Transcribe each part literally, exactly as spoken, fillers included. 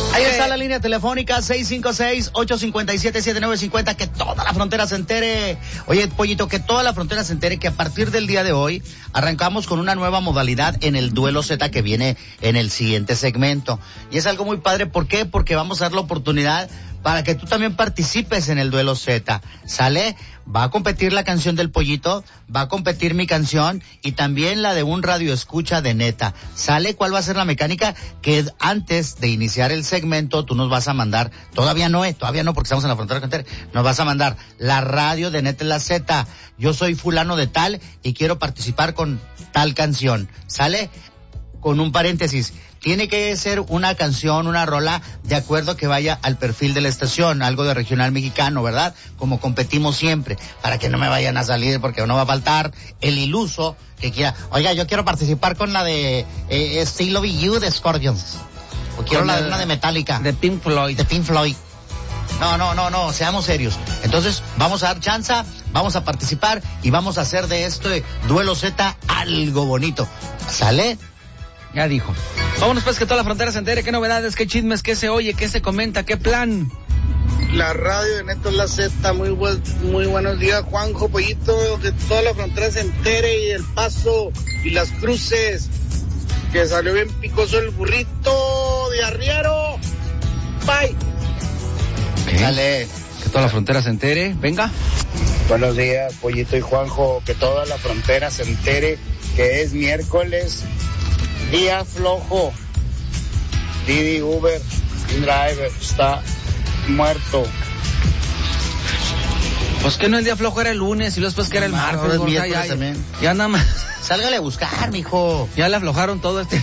Ahí está la línea telefónica seis cinco seis, ocho cinco siete, siete nueve cinco cero, que toda la frontera se entere. Oye, Pollito, que toda la frontera se entere que a partir del día de hoy arrancamos con una nueva modalidad en el Duelo Z que viene en el siguiente segmento. Y es algo muy padre, ¿por qué? Porque vamos a dar la oportunidad para que tú también participes en el Duelo Z. ¿Sale? Va a competir la canción del Pollito, va a competir mi canción y también la de un radio escucha de Neta. ¿Sale? ¿Cuál va a ser la mecánica? Que antes de iniciar el segmento tú nos vas a mandar, todavía no, eh, todavía no porque estamos en la frontera con nos vas a mandar la radio de Neta en la Z. Yo soy fulano de tal y quiero participar con tal canción. ¿Sale? Con un paréntesis. Tiene que ser una canción, una rola, de acuerdo que vaya al perfil de la estación, algo de regional mexicano, ¿verdad? Como competimos siempre, para que no me vayan a salir, porque no va a faltar el iluso que quiera. Oiga, yo quiero participar con la de eh, Still Love You de Scorpions. O quiero la de una de Metallica. De Pink Floyd. De Pink Floyd. No, no, no, no, seamos serios. Entonces, vamos a dar chance, vamos a participar y vamos a hacer de este Duelo Z algo bonito. ¿Sale? Ya dijo. Vámonos pues, que toda la frontera se entere. ¿Qué novedades, qué chismes, qué se oye, qué se comenta, qué plan? La radio de Neta es la Z. Muy, buen, muy buenos días, Juanjo, Pollito. Que toda la frontera se entere y el Paso y las Cruces. Que salió bien picoso el burrito de arriero. Bye. Okay. Dale. Que toda la frontera se entere. Venga. Buenos días, Pollito y Juanjo. Que toda la frontera se entere que es miércoles. Día flojo. Didi Uber Driver está muerto. Pues que no, el día flojo era el lunes y después que era el martes. No, no, ya, ya, ya, ya nada más. Sálgale a buscar, mijo. Ya le aflojaron todo este.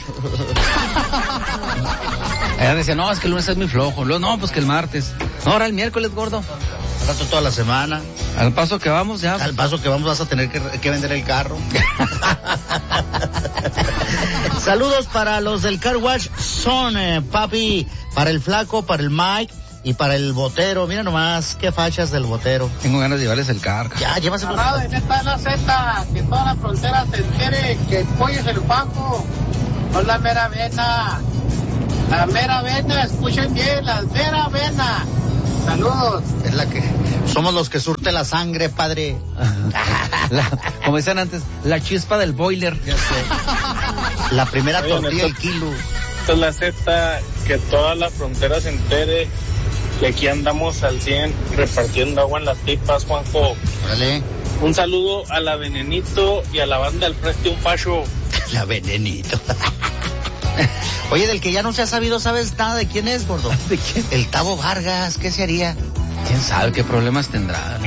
Ella decía, no, es que el lunes es muy flojo. Luego, no, pues que el martes. No, ahora el miércoles, gordo. Al rato toda la semana. Al paso que vamos, ya. Al paso que vamos vas a tener que, que vender el carro. Saludos para los del Car Wash Son, eh, papi. Para el Flaco, para el Mike y para el Botero. Mira nomás, qué fachas del Botero. Tengo ganas de llevarles el carro. Ya, llévaselo. La radio de Neta es la Z. Que toda la frontera se entere que el pollo es el Juanjo. No la mera vena. La mera vena, escuchen bien, la mera vena. Saludos. Es la que somos los que surte la sangre, padre. La, como decían antes, la chispa del boiler. Ya sé. La primera Oye, tortilla el kilo. Esta es la Z, que toda la frontera se entere que aquí andamos al cien repartiendo agua en las pipas, Juanjo. Órale. Un saludo a la Venenito y a la banda del Preste un Facho. La Venenito. Oye, del que ya no se ha sabido, ¿sabes nada de quién es, gordo? ¿De quién? El Tavo Vargas, ¿qué se haría? ¿Quién sabe qué problemas tendrá?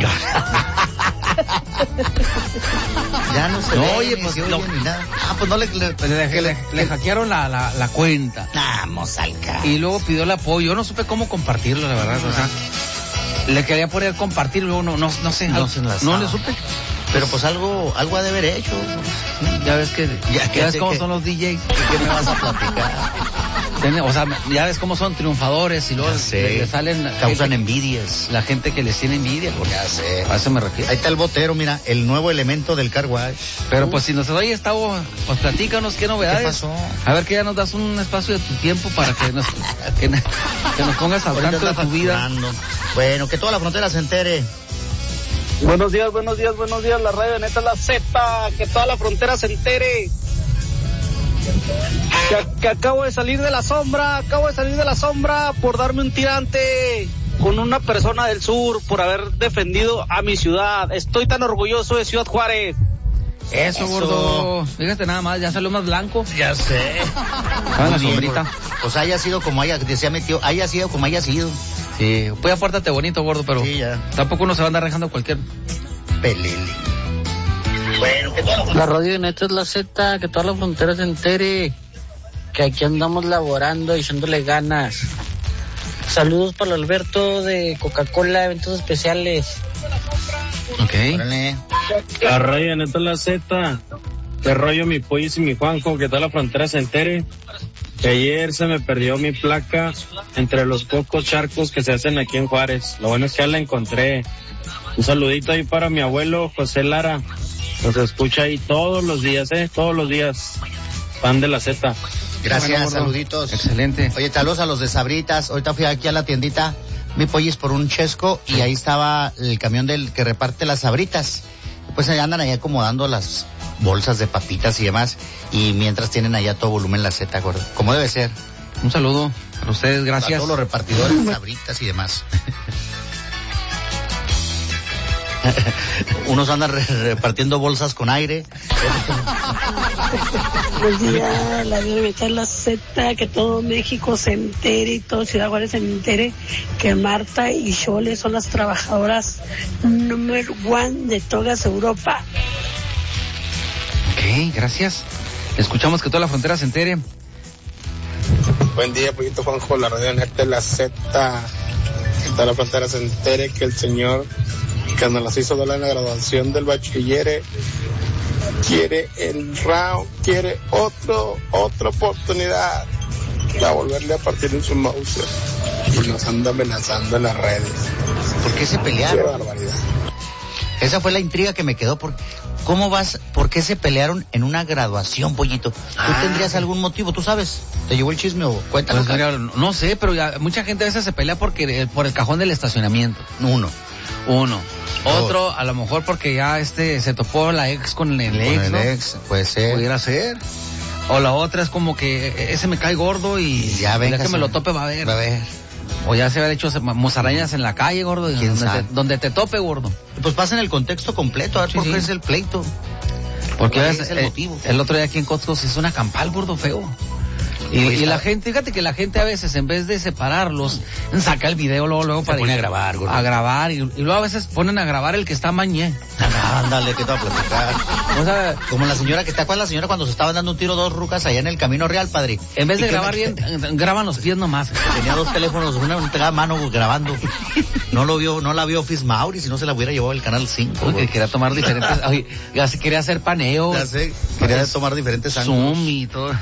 Ya no se no, ve, oye, ni pues, se no. oye ni nada. Ah, pues no le... Le, le, le, le, le hackearon la, la, la cuenta. Vamos al carro. Y luego pidió el apoyo. Yo no supe cómo compartirlo, la verdad. O sea, le quería poner compartir, luego no, no, no sé. No, no, se no le supe. Pero pues algo, algo ha de haber hecho. Ya ves que, ya, ya ves cómo que, son los D Js. ¿Qué me vas a platicar? O sea, ya ves cómo son triunfadores y luego le, le salen... Causan gente, envidias. La gente que les tiene envidia. Porque ya sé. A eso me refiero. Ahí está el Botero, mira, el nuevo elemento del Car Wash. Pero uh. pues si nos oye, Estavo, pues platícanos qué novedades. ¿Qué pasó? A ver que ya nos das un espacio de tu tiempo para que nos, que, que nos pongas al tanto de tu vida. Bueno, que toda la frontera se entere. Buenos días, buenos días, buenos días, la radio de Neta es la Z, que toda la frontera se entere. Que, que acabo de salir de la sombra, acabo de salir de la sombra por darme un tirante con una persona del sur por haber defendido a mi ciudad. Estoy tan orgulloso de Ciudad Juárez. Eso, Eso. gordo. Fíjate nada más, ya salió más blanco. Ya sé. Ah, la sombrita. Pues haya sido como haya, decía mi tío, haya sido como haya sido. Sí, pues apártate bonito, gordo, pero sí, ya. Tampoco uno se va a andar dejando cualquier pelele. Bueno, que todo. La radio de Neta es la Z, que toda la frontera se entere que aquí andamos laborando y echándole ganas. Saludos para el Alberto de Coca-Cola, eventos especiales. Ok. Órale. La radio de Neta es la Z. Qué rollo mi pollo y mi Juanjo, que toda la frontera se entere. Que ayer se me perdió mi placa entre los pocos charcos que se hacen aquí en Juárez. Lo bueno es que ya la encontré. Un saludito ahí para mi abuelo José Lara. Nos escucha ahí todos los días, eh, todos los días. Fan de la Z. Gracias, bueno, saluditos. Excelente. Oye, saludos a los de Sabritas. Ahorita fui aquí a la tiendita, mi pollis por un chesco y ahí estaba el camión del que reparte las Sabritas. Pues allá andan ahí acomodando las bolsas de papitas y demás, y mientras tienen allá todo volumen la Z, gordo, como debe ser. Un saludo a ustedes, gracias. A todos los repartidores, Sabritas y demás. Unos andan re repartiendo bolsas con aire. Buenos días, la de la Z, que todo México se entere y todo Ciudad Juárez se entere que Marta y Xole son las trabajadoras número one de Togas Europa. Ok, gracias. Escuchamos que toda la frontera se entere. Buen día, poquito Juanjo, la radio Neta, la Z, que toda la frontera se entere que el señor que nos las hizo dar en la graduación del bachiller quiere el round, quiere otro, otra oportunidad para volverle a partir en su mouse y nos anda amenazando en las redes. ¿Por qué se pelearon? Qué barbaridad. Esa fue la intriga que me quedó. Por, ¿Cómo vas? ¿Por qué se pelearon en una graduación, pollito? ¿Tú ah, tendrías algún motivo? ¿Tú sabes? ¿Te llegó el chisme o cuéntanos? Pues, mira, no sé, pero ya, mucha gente a veces se pelea porque por el cajón del estacionamiento. Uno. Uno. Otro, a lo mejor porque ya este se topó la ex con el ex, con ¿no? el ex, puede ser. Pudiera ser. O la otra es como que ese me cae gordo y ya, venga, que me lo tope va a ver. Va a ver. O ya se había hecho musarañas en la calle, gordo. ¿Quién donde, sabe? Te, donde te tope, gordo. Pues pasa en el contexto completo, a ver sí, por qué sí. es el pleito. Porque es, es el eh, motivo. El otro día aquí en Costco se hizo una campal, gordo, feo. Y, y la gente, fíjate que la gente a veces, en vez de separarlos, saca el video luego, luego se para pone ir a grabar, gordo. A grabar, y, y luego a veces ponen a grabar el que está mañé. Ándale, que te voy a platicar. O sea, como la señora que te acuerdas, la señora cuando se estaban dando un tiro dos rucas allá en el Camino Real, padre. En vez de grabar me... bien, graban los pies nomás. Tenía dos teléfonos, una entregada mano grabando. No lo vio, no la vio Fis Mauri, si no se la hubiera llevado el Canal cinco. Porque quería tomar diferentes, oye, ya se quería hacer paneo. Ya sé, quería tomar diferentes ángulos. Zoom y todo.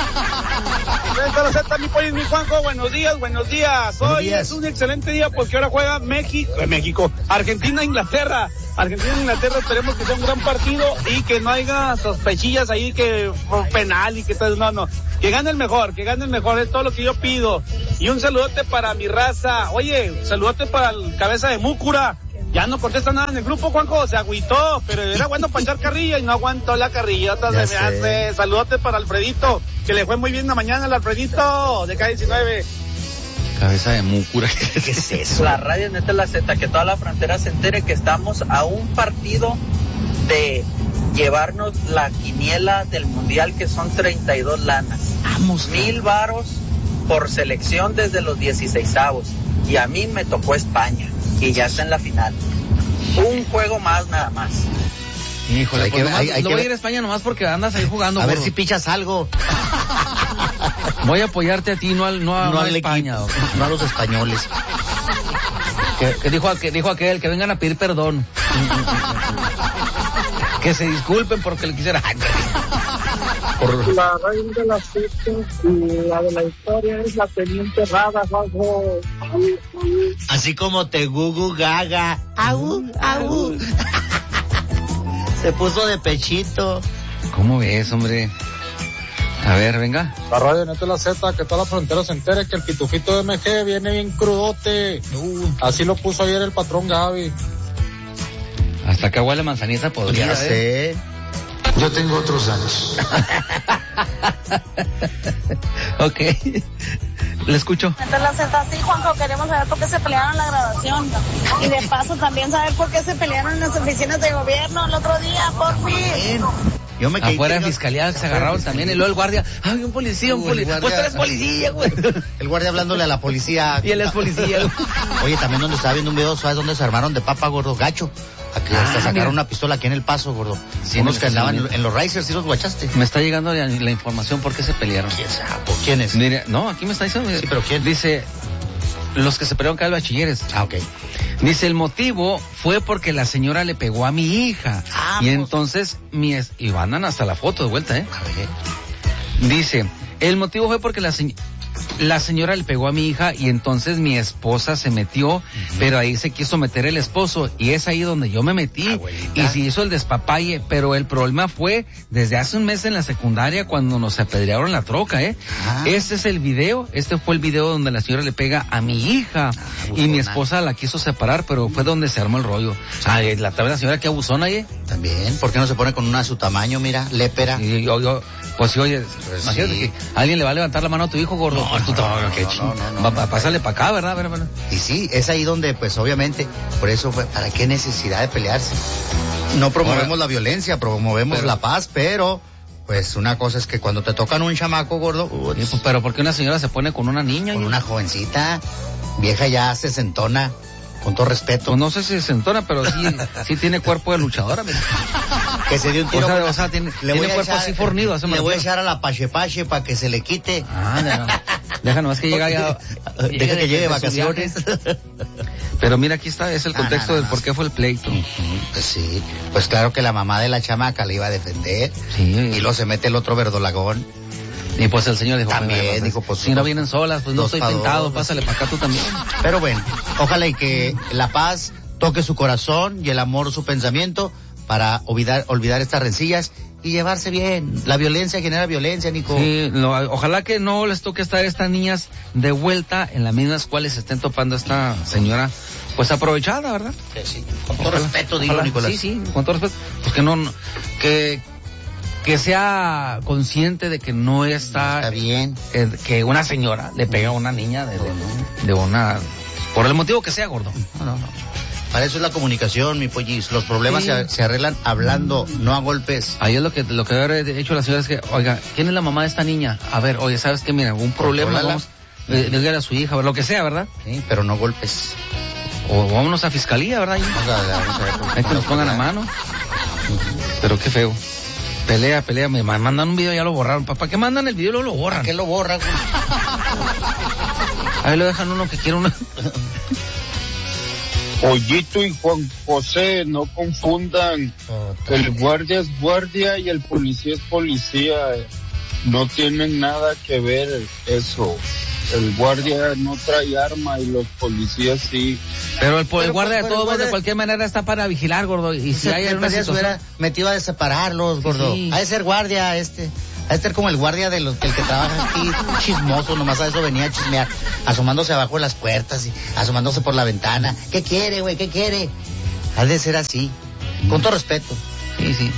Mi pollo y mi Juanjo, buenos días, buenos días. Buenos Hoy días. es un excelente día porque ahora juega México, eh, México, Argentina, Inglaterra. Argentina e Inglaterra, esperemos que sea un gran partido y que no haya sospechillas ahí que por penal y que tal, no, no. Que gane el mejor, que gane el mejor, es todo lo que yo pido. Y un saludote para mi raza. Oye, saludote para el cabeza de Múcura. Ya no contesta nada en el grupo, Juanjo, se agüitó, pero era bueno para echar carrilla y no aguantó la carrillota, se me hace. Saludote para Alfredito, que le fue muy bien la mañana al Alfredito, de K diecinueve. Cabeza de Múcura, ¿qué es eso? La radio Neta la Z, que toda la frontera se entere que estamos a un partido de llevarnos la quiniela del mundial, que son treinta y dos lanas. Vamos, mil varos por selección desde los dieciseisavos. Y a mí me tocó España, y ya está en la final. Un juego más nada más. Híjole, hay pues que, nomás, hay, hay no que voy a ir a España nomás porque andas ahí jugando. A gordo. ver si pichas algo. Voy a apoyarte a ti, no, al, no, a, no, no al a España. Equipo, no a los españoles. Que, que, dijo, que dijo aquel, que vengan a pedir perdón. Que se disculpen porque le quisiera... Por... La reina de la Z y la de la historia es la teniente Rada, Juanjo. Así como te gugu gaga. Au, au. Se puso de pechito. ¿Cómo ves, hombre? A ver, venga. La radio Neta la Z, que toda la frontera se entere que el pitufito de M G viene bien crudote. Uh. Así lo puso ayer el patrón Gaby. Hasta que huele manzanita podría, ya sé. Yo tengo otros años. Ok. Le escucho. Neta la Z, sí, Juanjo, queremos saber por qué se pelearon en la graduación. Y de paso también saber por qué se pelearon en las oficinas de gobierno el otro día, por fin. Yo me quedé afuera de fiscalía se agarraron también, y luego el guardia, ay, un policía, un policía, pues tú eres policía, güey. El guardia hablándole a la policía. Y él es policía. Oye, también donde estaba viendo un video, ¿sabes dónde se armaron de papa, gordo? Gacho. Aquí ah, hasta sacaron mira. una pistola aquí en El Paso, gordo. Sí, unos que andaban en, en los Racers, ¿sí los guachaste? Me está llegando la, la información por qué se pelearon. ¿Quién sabe? ¿Por quiénes? Mire, no, aquí me está diciendo. Sí, pero ¿quién? Dice, los que se pelearon cada bachilleres. Ah, ok. Dice, el motivo fue porque la señora le pegó a mi hija. Ah, y pues. entonces, mi es... y mandan hasta la foto de vuelta, ¿eh? A ver. Dice, el motivo fue porque la señora... la señora le pegó a mi hija y entonces mi esposa se metió, uh-huh. pero ahí se quiso meter el esposo y es ahí donde yo me metí. Abuelita. Y se hizo el despapalle, pero el problema fue desde hace un mes en la secundaria cuando nos apedrearon la troca, ¿eh? Ah. Este es el video, este fue el video donde la señora le pega a mi hija ah, y mi esposa la quiso separar, pero fue donde se armó el rollo. Sí. Ay, la, la señora que abusona, ¿eh? También, ¿por qué no se pone con una a su tamaño, mira, lépera? Y yo, yo, pues sí, oye, pues imagínate sí. que alguien le va a levantar la mano a tu hijo, gordo. No, pues, tú, no, no, qué no, no, no, no, va, no, pásale para acá, ¿verdad? Ver, ver. Y sí, es ahí donde, pues obviamente, por eso fue, ¿para qué necesidad de pelearse? No promovemos Ahora, la violencia, promovemos pero, la paz, pero... Pues una cosa es que cuando te tocan un chamaco gordo... Uh, sí, pues, pero ¿por qué una señora se pone con una niña? Con y... una jovencita, vieja ya sesentona, con todo respeto. Pues no sé si sesentona, pero sí, sí tiene cuerpo de luchadora. Mira. Que se dio un tiro. O sea, o sea tiene, tiene cuerpo echar, así fornido. Le voy refiero. a echar a la pache pache para que se le quite. Ah, no, no. Deja nomás que llegue ya... Deja llegue que llegue de vacaciones. Pero mira, aquí está, es el contexto ah, no, no, del por qué fue el pleito. Pues sí, pues claro que la mamá de la chamaca le iba a defender. Sí. Y luego se mete el otro verdolagón. Y pues el señor dijo, también, pues, dijo, pues si no vienen solas, pues no estoy pintado, pásale para acá tú también. Pero bueno, ojalá y que la paz toque su corazón y el amor su pensamiento para olvidar, olvidar estas rencillas y llevarse bien. La violencia genera violencia, Nico. Sí, no, ojalá que no les toque estar estas niñas de vuelta en las mismas cuales se estén topando esta señora, pues aprovechada, ¿verdad? Sí, sí. Con todo ojalá, respeto, digo, ojalá, Nicolás. Sí, sí, con todo respeto. Pues que no, que, que sea consciente de que no está... Está bien. Que, que una señora le pega a una niña de, de, de una... Por el motivo que sea, gordo. No, no, no. Para eso es la comunicación, mi pollis. Los problemas sí. se, se arreglan hablando, no a golpes. Ahí es lo que lo que haber hecho la señora es que, oiga, ¿quién es la mamá de esta niña? A ver, oye, ¿sabes qué? Mira, un problema, vamos, eh, dígale a su hija, a ver, lo que sea, ¿verdad? Sí, pero no golpes. O vámonos a fiscalía, ¿verdad? Vamos a, vamos a ver. Hay que nos pongan la mano. Pero qué feo. Pelea, pelea, me mandan un video, ya lo borraron. ¿Para qué mandan el video y luego lo borran? ¿Para qué lo borran? Ahí lo dejan uno que quiere una... Pollito y Juan José, no confundan. El guardia es guardia y el policía es policía. No tienen nada que ver eso. El guardia no trae arma y los policías sí. Pero el, el pero, guardia pero, de todos guardia... de cualquier manera está para vigilar, gordo. Y si hay alguna situación... hubiera metido a separarlos, gordo. Sí. Ha de ser guardia este. Ha de ser como el guardia de los, del que trabaja aquí, chismoso, nomás a eso venía a chismear, asomándose abajo de las puertas y asomándose por la ventana. ¿Qué quiere, güey? ¿Qué quiere? Ha de ser así, con todo respeto. Sí, sí.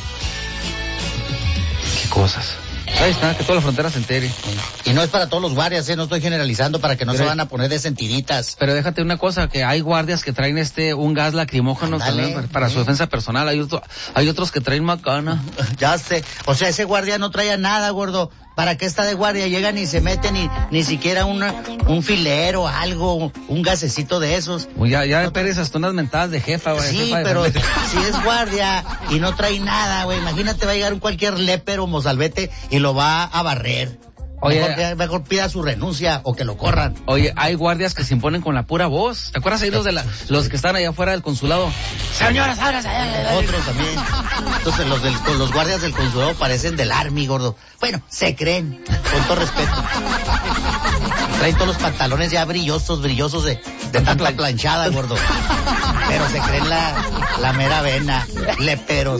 Qué cosas. Ahí está, que toda la frontera se entere. Y no es para todos los guardias, ¿eh? No estoy generalizando para que no pero, se van a poner de sentiditas. Pero déjate una cosa, que hay guardias que traen este un gas lacrimógeno también para, para su defensa personal. Hay, otro, hay otros que traen macana. Ya sé. O sea, ese guardia no traía nada, gordo. ¿Para qué está de guardia? Llegan y se meten y ni siquiera una, un filero, algo, un gasecito de esos. Uy, ya, ya esperes hasta unas mentadas de jefa, güey. Sí, jefa pero de... si es guardia y no trae nada, güey. Imagínate, va a llegar un cualquier lépero mozalbete y lo va a barrer. Oye, mejor, mejor pida su renuncia o que lo corran. Oye, hay guardias que se imponen con la pura voz. ¿Te acuerdas ahí los de la, los que están allá afuera del consulado? Señoras, ábrase. Otros también. Entonces los del, los guardias del consulado parecen del Army, gordo. Bueno, se creen, con todo respeto. Traen todos los pantalones ya brillosos, brillosos de, de tanta planchada, gordo. Pero se creen la, la mera vena, leperos.